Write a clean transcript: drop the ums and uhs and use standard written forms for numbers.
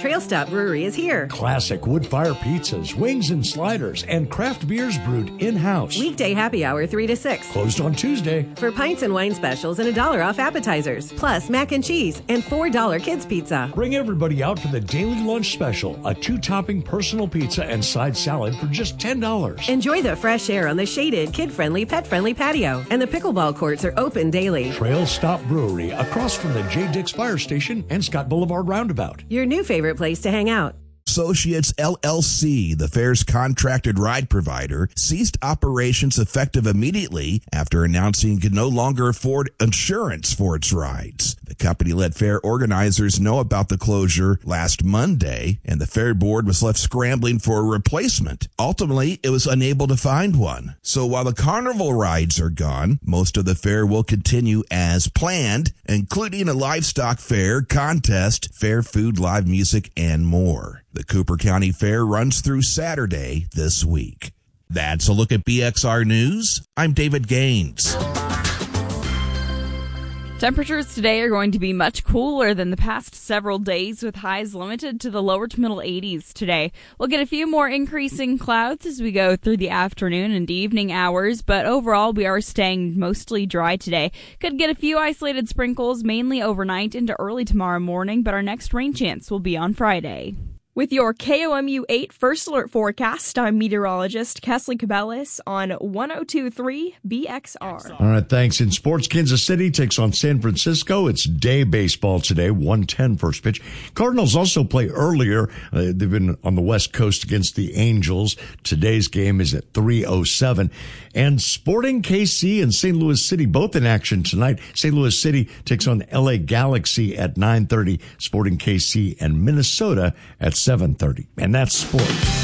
Trail Stop Brewery is here. Classic wood-fire pizzas, wings and sliders, and craft beers brewed in-house. Weekday happy hour 3 to 6. Closed on Tuesday. For pints and wine specials and $1 off appetizers. Plus mac and cheese and $4 kids pizza. Bring everybody out for the daily lunch special. A 2-topping personal pizza and side salad for just $10. Enjoy the fresh air on the shaded, kid-friendly, pet-friendly patio. And the pickleball courts are open daily. Trail Stop Brewery, across from the J. Dix Fire Station and Scott Boulevard Roundabout. Your new favorite place to hang out. Associates LLC, the fair's contracted ride provider, ceased operations effective immediately after announcing it could no longer afford insurance for its rides. The company let fair organizers know about the closure last Monday, and the fair board was left scrambling for a replacement. Ultimately, it was unable to find one. So while the carnival rides are gone, most of the fair will continue as planned, including a livestock fair, contest, fair food, live music, and more. The Cooper County Fair runs through Saturday this week. That's a look at BXR News. I'm David Gaines. Temperatures today are going to be much cooler than the past several days, with highs limited to the lower to middle 80s today. We'll get a few more increasing clouds as we go through the afternoon and evening hours, but overall we are staying mostly dry today. Could get a few isolated sprinkles mainly overnight into early tomorrow morning, but our next rain chance will be on Friday. With your KOMU 8 First Alert forecast, I'm meteorologist Kesley Cabellis on 102.3 BXR. All right, thanks. In sports, Kansas City takes on San Francisco. It's day baseball today, 1:10 first pitch. Cardinals also play earlier. They've been on the West Coast against the Angels. Today's game is at 3:07. And Sporting KC and St. Louis City both in action tonight. St. Louis City takes on LA Galaxy at 9:30. Sporting KC and Minnesota at 7:30. And that's sports.